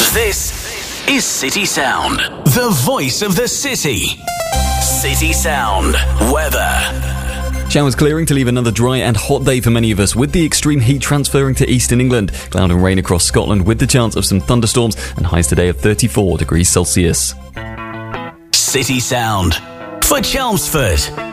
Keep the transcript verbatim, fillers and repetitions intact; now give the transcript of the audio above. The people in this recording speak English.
This is City Sound, the voice of the city. City Sound weather. Showers clearing to leave another dry and hot day for many of us, with the extreme heat transferring to eastern England. Cloud and rain across Scotland with the chance of some thunderstorms, and highs today of thirty-four degrees Celsius. City Sound for Chelmsford.